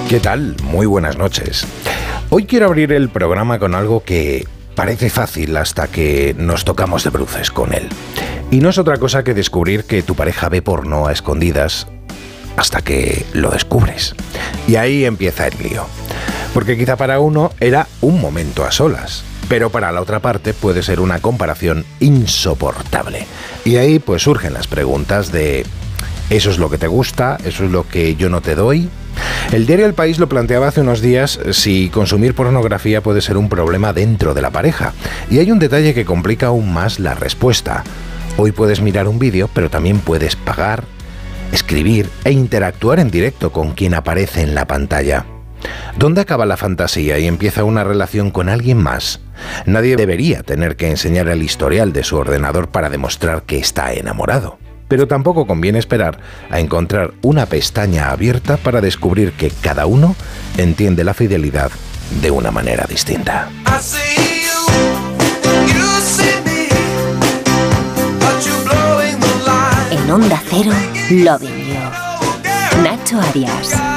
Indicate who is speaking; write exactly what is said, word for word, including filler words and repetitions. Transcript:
Speaker 1: ¿Qué tal? Muy buenas noches. Hoy quiero abrir el programa con algo que parece fácil hasta que nos tocamos de bruces con él. Y no es otra cosa que descubrir que tu pareja ve porno a escondidas hasta que lo descubres. Y ahí empieza el lío. Porque quizá para uno era un momento a solas, pero para la otra parte puede ser una comparación insoportable. Y ahí pues surgen las preguntas de ¿eso es lo que te gusta? ¿Eso es lo que yo no te doy? El diario El País lo planteaba hace unos días si consumir pornografía puede ser un problema dentro de la pareja. Y hay un detalle que complica aún más la respuesta. Hoy puedes mirar un vídeo, pero también puedes pagar, escribir e interactuar en directo con quien aparece en la pantalla. ¿Dónde acaba la fantasía y empieza una relación con alguien más? Nadie debería tener que enseñar el historial de su ordenador para demostrar que está enamorado. Pero tampoco conviene esperar a encontrar una pestaña abierta para descubrir que cada uno entiende la fidelidad de una manera distinta.
Speaker 2: En Onda Cero, Loving You. Nacho Arias.